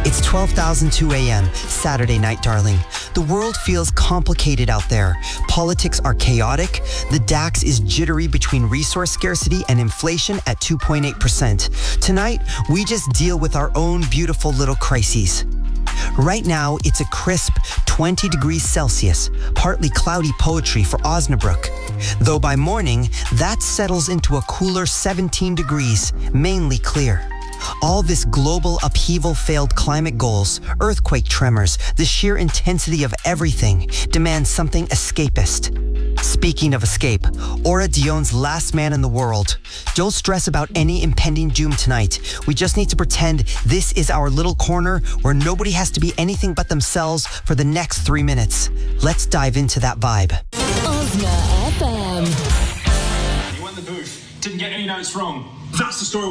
It's 12,002 a.m., Saturday night, darling. The world feels complicated out there. Politics are chaotic. The DAX is jittery between resource scarcity and inflation at 2.8%. Tonight, we just deal with our own beautiful little crises. Right now, it's a crisp 20 degrees Celsius, partly cloudy poetry for Osnabrück. Though by morning, that settles into a cooler 17 degrees, mainly clear. All this global upheaval failed climate goals, earthquake tremors, the sheer intensity of everything demands something escapist. Speaking of escape, Aura Dion's Last Man in the World. Don't stress about any impending doom tonight. We just need to pretend this is our little corner where nobody has to be anything but themselves for the next 3 minutes. Let's dive into that vibe. Osna FM. You won the booth. Didn't get any notes wrong. That's the story.